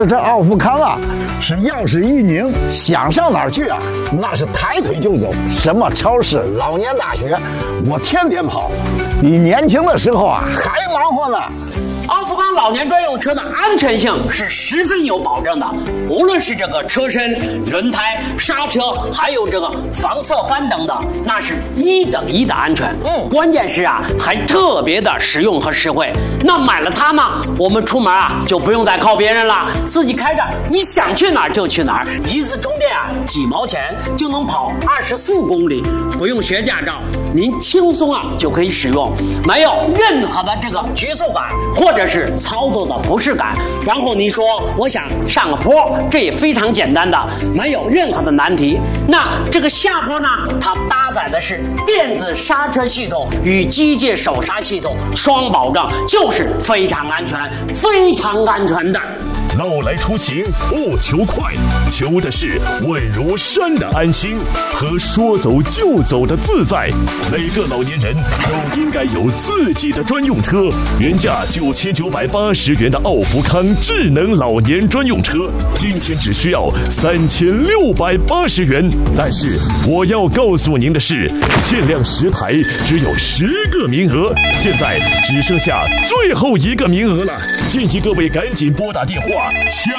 这奥富康啊，是钥匙一拧，想上哪儿去啊，那是抬腿就走。什么超市、老年大学，我天天跑，比年轻的时候啊还忙活呢。 奥富康老年专用车的安全性是十分有保证的，无论是这个车身、轮胎、刹车，还有这个防侧翻等等，那是1等1的安全。关键是啊，还特别的实用和实惠。那买了它呢，我们出门啊就不用再靠别人了，自己开着，你想去哪儿就去哪儿。一次充电啊几毛钱就能跑24公里，不用学驾照，您轻松啊就可以使用，没有任何的这个局促感或者是操作的不适感。然后你说我想上个坡，这也非常简单的，没有任何的难题。那这个下坡呢，它搭载的是电子刹车系统与机械手刹系统双保证，就是非常安全、非常安全的。 老来出行不求快，求的是稳如山的安心和说走就走的自在。每个老年人都应该有自己的专用车，原价9980元的奥福康智能老年专用车，今天只需要3680元。但是我要告诉您的是，限量10台，只有10个名额，现在只剩下最后1个名额了，建议各位赶紧拨打电话抢